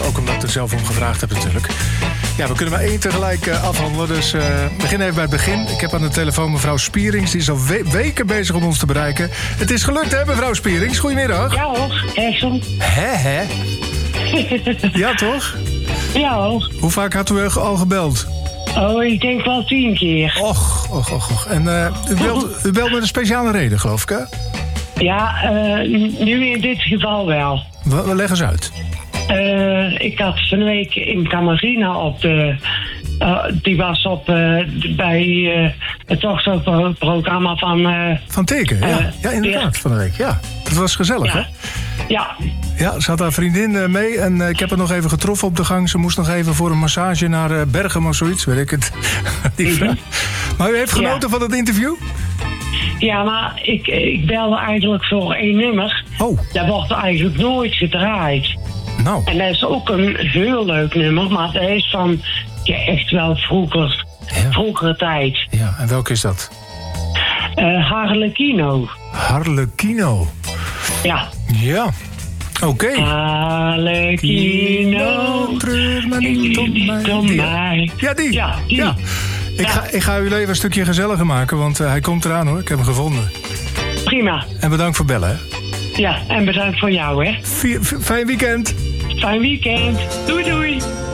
Ook omdat ik er zelf om gevraagd heb natuurlijk. Ja, we kunnen maar één tegelijk afhandelen. Dus begin even bij het begin. Ik heb aan de telefoon mevrouw Spierings. Die is al weken bezig om ons te bereiken. Het is gelukt, hè, mevrouw Spierings? Goedemiddag. Ja hoor, Exel. Hè? Ja, toch? Ja hoor. Hoe vaak had u al gebeld? Oh, ik denk wel 10 keer. Och. En u belt met een speciale reden, geloof ik, hè? Ja, nu in dit geval wel. Leg eens uit. Ik had van de week in Camarina op de... die was op bij het dochterprogramma van... Van Teken, ja. Ja, inderdaad, van de week, ja. Dat was gezellig, ja. Hè? Ja. Ja, ze had haar vriendin mee en ik heb haar nog even getroffen op de gang. Ze moest nog even voor een massage naar Bergen of zoiets, weet ik het. Die vrouw. Maar u heeft genoten van het interview? Ja, maar ik belde eigenlijk voor 1 nummer. Oh. Dat wordt eigenlijk nooit gedraaid. Nou. En dat is ook een heel leuk nummer, maar dat is van echt wel vroegere tijd. Ja, en welke is dat? Harlequino. Harlequino. Ja. Ja. Oké. Harlequino. Treur maar niet om mij. Ja, die. Ja. Ik ga uw leven een stukje gezelliger maken, want hij komt eraan hoor. Ik heb hem gevonden. Prima. En bedankt voor bellen, hè. Ja, en bedankt voor jou, hè. Fijn weekend. Fijn weekend. Doei.